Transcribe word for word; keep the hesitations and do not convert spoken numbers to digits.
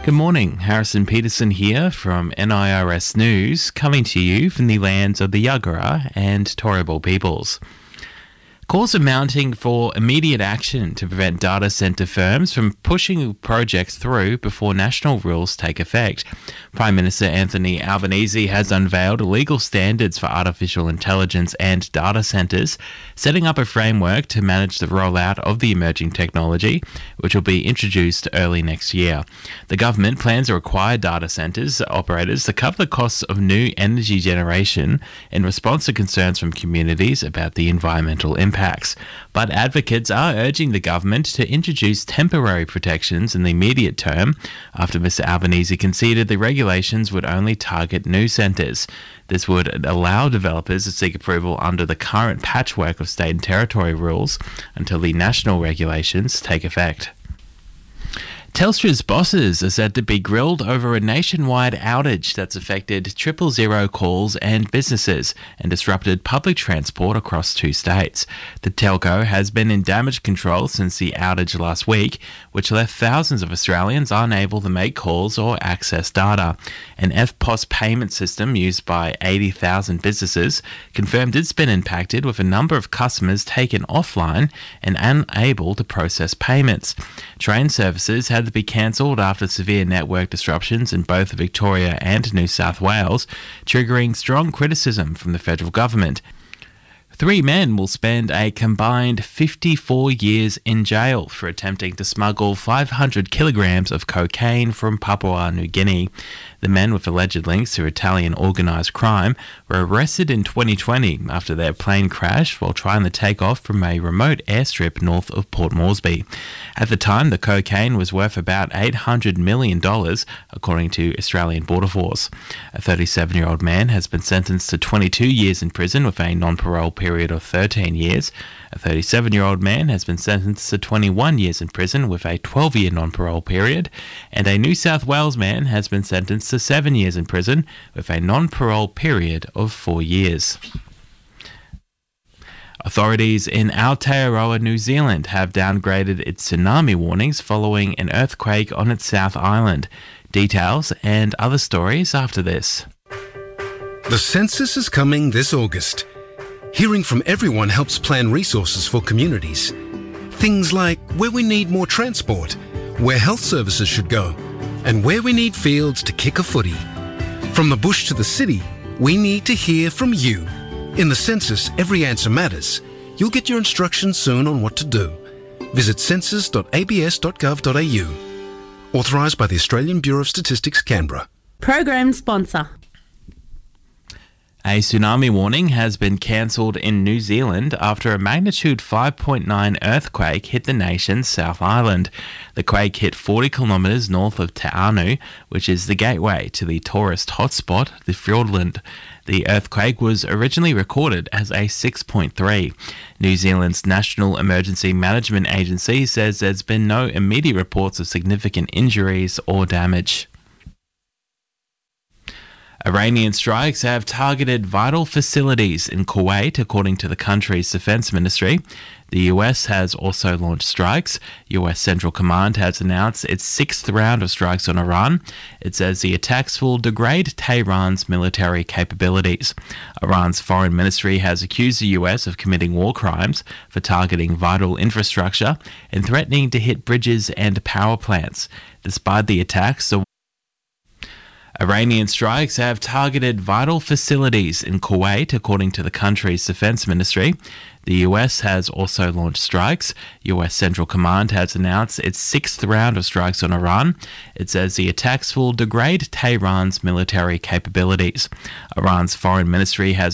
Good morning, Harrison Peterson here from N I R S News, coming to you from the lands of the Yagara and Turrbal peoples. Calls are mounting for immediate action to prevent data centre firms from pushing projects through before national rules take effect. Prime Minister Anthony Albanese has unveiled legal standards for artificial intelligence and data centres, setting up a framework to manage the rollout of the emerging technology, which will be introduced early next year. The government plans to require data centres operators to cover the costs of new energy generation in response to concerns from communities about the environmental impact. But advocates are urging the government to introduce temporary protections in the immediate term after Mr Albanese conceded the regulations would only target new centres. This would allow developers to seek approval under the current patchwork of state and territory rules until the national regulations take effect. Telstra's bosses are said to be grilled over a nationwide outage that's affected triple zero calls and businesses and disrupted public transport across two states. The telco has been in damage control since the outage last week, which left thousands of Australians unable to make calls or access data. An F P O S payment system used by eighty thousand businesses confirmed it's been impacted, with a number of customers taken offline and unable to process payments. Train services had to be cancelled after severe network disruptions in both Victoria and New South Wales, triggering strong criticism from the federal government. Three men will spend a combined fifty-four years in jail for attempting to smuggle five hundred kilograms of cocaine from Papua New Guinea. The men, with alleged links to Italian organised crime, were arrested in twenty twenty after their plane crashed while trying to take off from a remote airstrip north of Port Moresby. At the time, the cocaine was worth about eight hundred million dollars, according to Australian Border Force. A thirty-seven-year-old man has been sentenced to twenty-two years in prison with a non-parole period of thirteen years. A thirty-seven-year-old man has been sentenced to twenty-one years in prison with a twelve-year non-parole period, and a New South Wales man has been sentenced to seven years in prison with a non-parole period of four years. Authorities in Aotearoa, New Zealand have downgraded its tsunami warnings following an earthquake on its South Island. Details and other stories after this. The census is coming this August. Hearing from everyone helps plan resources for communities. Things like where we need more transport, where health services should go, and where we need fields to kick a footy. From the bush to the city, we need to hear from you. In the census, every answer matters. You'll get your instructions soon on what to do. Visit census dot a b s dot gov dot a u. Authorised by the Australian Bureau of Statistics, Canberra. Program sponsor. A tsunami warning has been cancelled in New Zealand after a magnitude five point nine earthquake hit the nation's South Island. The quake hit forty kilometres north of Te Anau, which is the gateway to the tourist hotspot, the Fiordland. The earthquake was originally recorded as a six point three. New Zealand's National Emergency Management Agency says there's been no immediate reports of significant injuries or damage. Iranian strikes have targeted vital facilities in Kuwait, according to the country's defense ministry. The U S has also launched strikes. U S Central Command has announced its sixth round of strikes on Iran. It says the attacks will degrade Tehran's military capabilities. Iran's foreign ministry has accused the U S of committing war crimes for targeting vital infrastructure and threatening to hit bridges and power plants. Despite the attacks, the Iranian strikes have targeted vital facilities in Kuwait, according to the country's defense ministry. The U S has also launched strikes. U S Central Command has announced its sixth round of strikes on Iran. It says the attacks will degrade Tehran's military capabilities. Iran's foreign ministry has